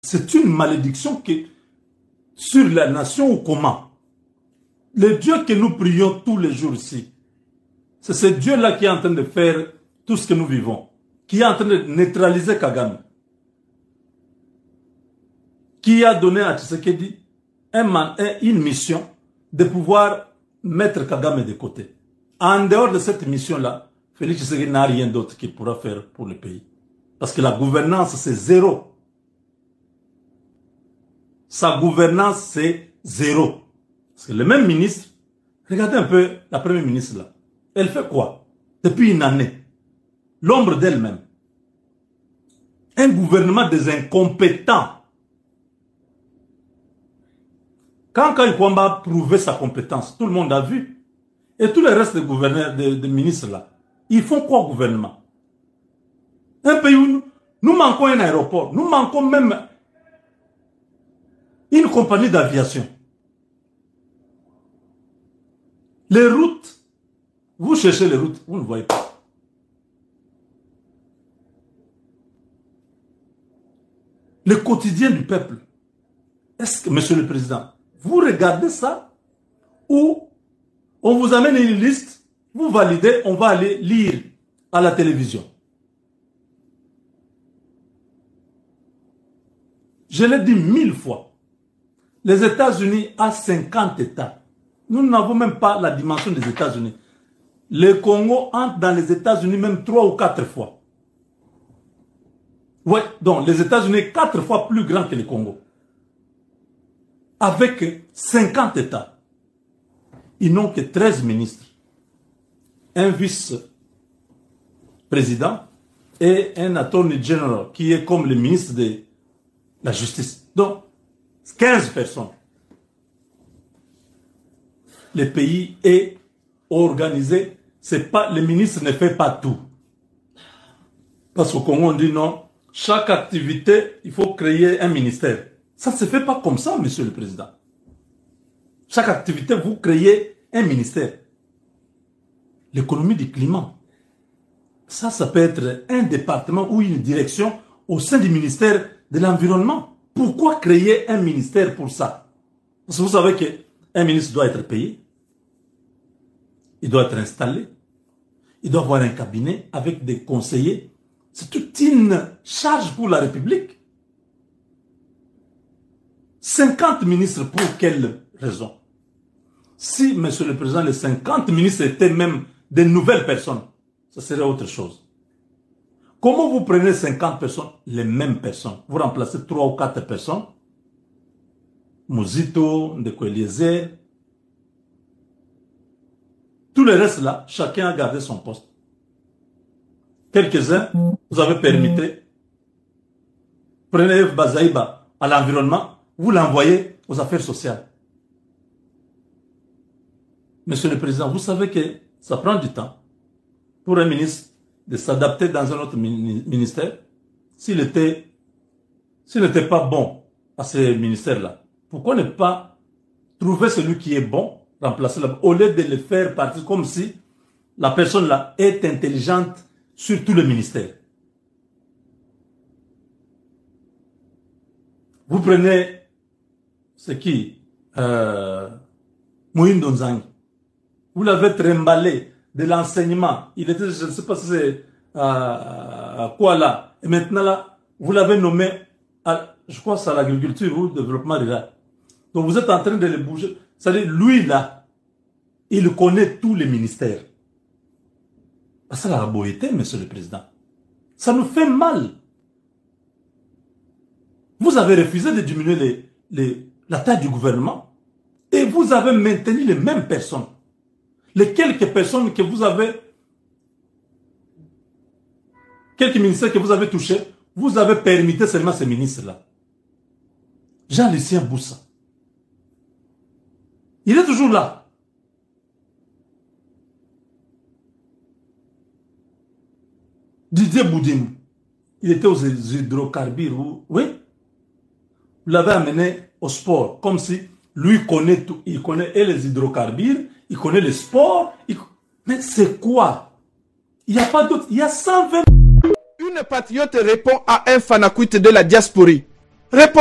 C'est une malédiction sur la nation ou comment? Le Dieu que nous prions tous les jours ici, c'est ce Dieu-là qui est en train de faire tout ce que nous vivons, qui est en train de neutraliser Kagame, qui a donné à Tshisekedi une mission de pouvoir mettre Kagame de côté. En dehors de cette mission-là, Félix Tshisekedi n'a rien d'autre qu'il pourra faire pour le pays. Parce que la gouvernance, c'est zéro. Sa gouvernance, c'est zéro. Parce que le même ministre, regardez un peu la première ministre là. Elle fait quoi? Depuis une année. L'ombre d'elle-même. Un gouvernement des incompétents. Quand Kwamba a prouvé sa compétence, tout le monde a vu. Et tous les restes des gouverneurs, des ministres là, ils font quoi au gouvernement? Un pays où nous manquons un aéroport, nous manquons même une compagnie d'aviation. Les routes, vous cherchez les routes, vous ne voyez pas. Le quotidien du peuple. Est-ce que, Monsieur le Président, vous regardez ça ou on vous amène une liste, vous validez, on va aller lire à la télévision. Je l'ai dit 1000 fois. Les États-Unis ont 50 États. Nous n'avons même pas la dimension des États-Unis. Le Congo entre dans les États-Unis même 3 ou 4 fois. Ouais, donc les États-Unis 4 fois plus grands que le Congo. Avec 50 États. Ils n'ont que 13 ministres. Un vice-président et un attorney general qui est comme le ministre de la justice. Donc, 15 personnes. Le pays est organisé. C'est pas, le ministre ne fait pas tout. Parce qu'au Congo, on dit non. Chaque activité, il faut créer un ministère. Ça ne se fait pas comme ça, Monsieur le Président. Chaque activité, vous créez un ministère. L'économie du climat. Ça peut être un département ou une direction au sein du ministère de l'Environnement. Pourquoi créer un ministère pour ça? Parce que vous savez qu'un ministre doit être payé. Il doit être installé. Il doit avoir un cabinet avec des conseillers. C'est toute une charge pour la République. 50 ministres, pour quelle raison? Si, Monsieur le Président, les 50 ministres étaient même des nouvelles personnes, ça serait autre chose. Comment vous prenez 50 personnes, les mêmes personnes? Vous remplacez 3 ou 4 personnes. Mouzito, Ndeko Eliezer. Tout le reste là, chacun a gardé son poste. Quelques-uns, vous avez permis. Prenez Bazaïba à l'environnement, vous l'envoyez aux affaires sociales. Monsieur le Président, vous savez que ça prend du temps pour un ministre de s'adapter dans un autre ministère. S'il n'était pas bon à ce ministère-là, pourquoi ne pas trouver celui qui est bon, remplacer là, au lieu de le faire partir comme si la personne-là est intelligente sur tout le ministère. Vous prenez ce qui Moïse Donzang. Vous l'avez trimballé de l'enseignement. Il était, je ne sais pas si c'est quoi là. Et maintenant là, vous l'avez nommé, je crois, à l'agriculture ou au développement rural. Donc vous êtes en train de le bouger. C'est-à-dire, lui là, il connaît tous les ministères. Ça la beauté, Monsieur le Président. Ça nous fait mal. Vous avez refusé de diminuer la taille du gouvernement et vous avez maintenu les mêmes personnes. Les quelques personnes que vous avez, quelques ministères que vous avez touchés, vous avez permis seulement ces ministres-là. Jean-Lucien Boussa. Il est toujours là. Didier Boudim. Il était aux hydrocarbures. Oui. Vous l'avez amené au sport. Comme si lui connaît tout. Il connaît et les hydrocarbures. Il connaît le sport. Mais c'est quoi? Il n'y a pas d'autre. Il y a 120. Une patriote répond à un fanakuite de la diaspora. Réponds.